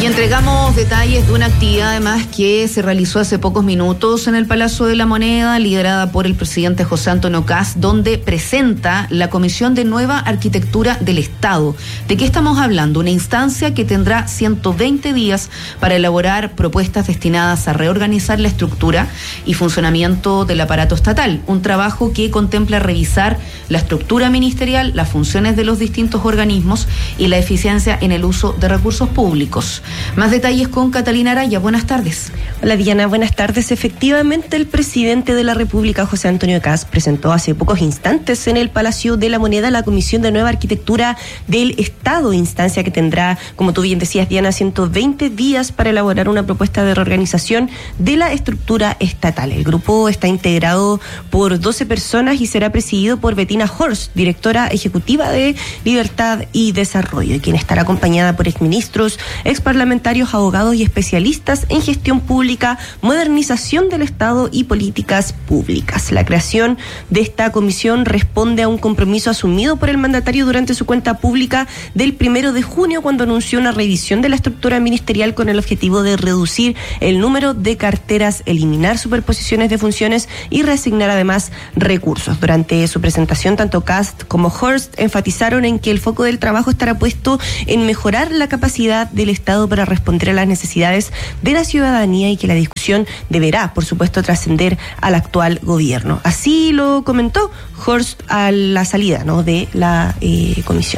Y entregamos detalles de una actividad además que se realizó hace pocos minutos en el Palacio de la Moneda, liderada por el presidente José Antonio Kast, donde presenta la Comisión de Nueva Arquitectura del Estado. ¿De qué estamos hablando? Una instancia que tendrá 120 días para elaborar propuestas destinadas a reorganizar la estructura y funcionamiento del aparato estatal. Un trabajo que contempla revisar la estructura ministerial, las funciones de los distintos organismos y la eficiencia en el uso de recursos públicos. Más detalles con Catalina Araya. Buenas tardes. Hola Diana, buenas tardes. Efectivamente, el presidente de la República, José Antonio Kast, presentó hace pocos instantes en el Palacio de la Moneda la Comisión de Nueva Arquitectura del Estado, instancia que tendrá, como tú bien decías Diana, 120 días para elaborar una propuesta de reorganización de la estructura estatal. El grupo está integrado por 12 personas y será presidido por Bettina Horst, directora ejecutiva de Libertad y Desarrollo, quien estará acompañada por exministros, exparlamentarios, abogados y especialistas en gestión pública, modernización del Estado y políticas públicas. La creación de esta comisión responde a un compromiso asumido por el mandatario durante su cuenta pública del 1 de junio, cuando anunció una revisión de la estructura ministerial con el objetivo de reducir el número de carteras, eliminar superposiciones de funciones y reasignar además recursos. Durante su presentación, tanto Kast como Horst enfatizaron en que el foco del trabajo estará puesto en mejorar la capacidad del Estado para responder a las necesidades de la ciudadanía y que la discusión deberá, por supuesto, trascender al actual gobierno. Así lo comentó Horst a la salida, ¿no?, de la comisión.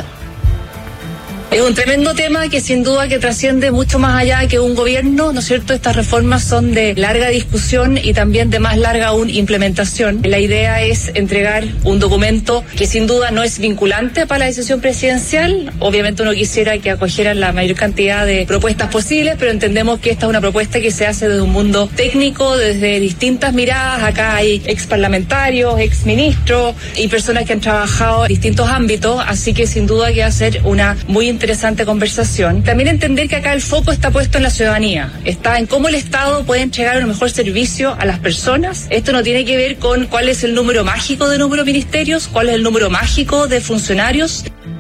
Es un tremendo tema que sin duda que trasciende mucho más allá que un gobierno, ¿no es cierto? Estas reformas son de larga discusión y también de más larga aún implementación. La idea es entregar un documento que sin duda no es vinculante para la decisión presidencial. Obviamente uno quisiera que acogieran la mayor cantidad de propuestas posibles, pero entendemos que esta es una propuesta que se hace desde un mundo técnico, desde distintas miradas. Acá hay exparlamentarios, exministros y personas que han trabajado en distintos ámbitos, así que sin duda que va a ser una muy interesante conversación. También entender que acá el foco está puesto en la ciudadanía, está en cómo el Estado puede entregar un mejor servicio a las personas. Esto no tiene que ver con cuál es el número mágico de número de ministerios, cuál es el número mágico de funcionarios.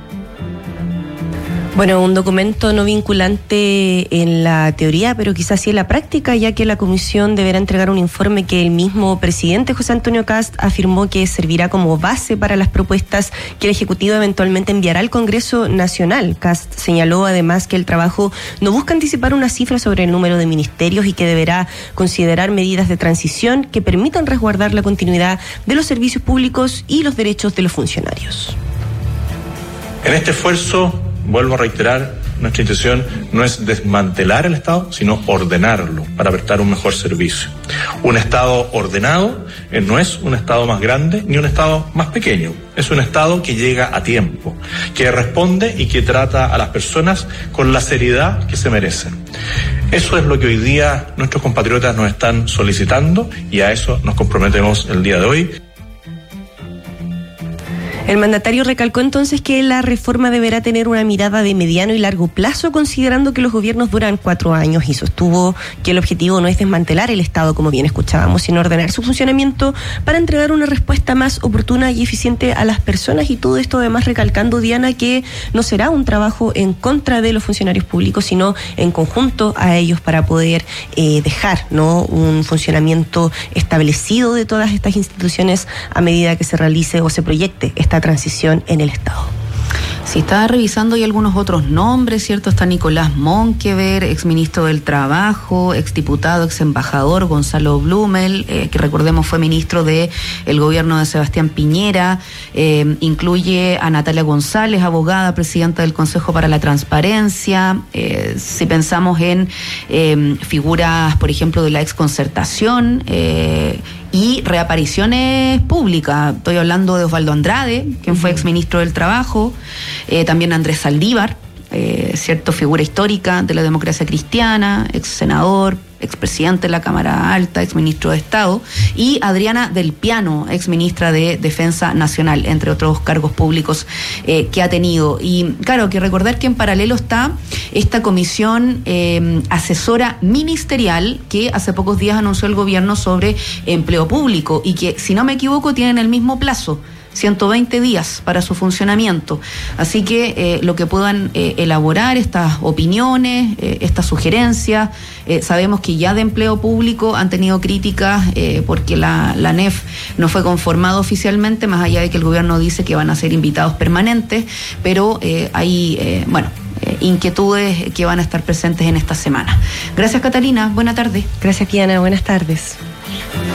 Bueno, un documento no vinculante en la teoría, pero quizás sí en la práctica, ya que la comisión deberá entregar un informe que el mismo presidente José Antonio Kast afirmó que servirá como base para las propuestas que el Ejecutivo eventualmente enviará al Congreso Nacional. Kast señaló además que el trabajo no busca anticipar una cifra sobre el número de ministerios y que deberá considerar medidas de transición que permitan resguardar la continuidad de los servicios públicos y los derechos de los funcionarios. En este esfuerzo, vuelvo a reiterar, nuestra intención no es desmantelar el Estado, sino ordenarlo para prestar un mejor servicio. Un Estado ordenado no es un Estado más grande ni un Estado más pequeño. Es un Estado que llega a tiempo, que responde y que trata a las personas con la seriedad que se merecen. Eso es lo que hoy día nuestros compatriotas nos están solicitando y a eso nos comprometemos el día de hoy. El mandatario recalcó entonces que la reforma deberá tener una mirada de mediano y largo plazo, considerando que los gobiernos duran 4 años, y sostuvo que el objetivo no es desmantelar el Estado, como bien escuchábamos, sino ordenar su funcionamiento para entregar una respuesta más oportuna y eficiente a las personas, y todo esto además recalcando, Diana, que no será un trabajo en contra de los funcionarios públicos, sino en conjunto a ellos para poder dejar, ¿no?, un funcionamiento establecido de todas estas instituciones a medida que se realice o se proyecte esta transición en el Estado. Sí, estaba revisando y algunos otros nombres, ¿cierto? Está Nicolás Monkever, exministro del Trabajo, exdiputado, exembajador, Gonzalo Blumel, que recordemos fue ministro del gobierno de Sebastián Piñera, incluye a Natalia González, abogada, presidenta del Consejo para la Transparencia. Si pensamos en figuras, por ejemplo, de la exconcertación, y reapariciones públicas. Estoy hablando de Osvaldo Andrade, quien fue exministro del Trabajo, también Andrés Saldívar, cierto, figura histórica de la democracia cristiana, ex senador, expresidente de la Cámara Alta, exministro de Estado, y Adriana Del Piano, exministra de Defensa Nacional, entre otros cargos públicos que ha tenido. Y claro, que recordar que en paralelo está esta comisión asesora ministerial que hace pocos días anunció el gobierno sobre empleo público y que, si no me equivoco, tienen el mismo plazo. 120 días para su funcionamiento. Así que lo que puedan elaborar estas opiniones, estas sugerencias, sabemos que ya de empleo público han tenido críticas porque la ANEF no fue conformada oficialmente, más allá de que el gobierno dice que van a ser invitados permanentes, pero hay, inquietudes que van a estar presentes en esta semana. Gracias, Catalina. Buena tarde. Gracias, Kiana. Buenas tardes.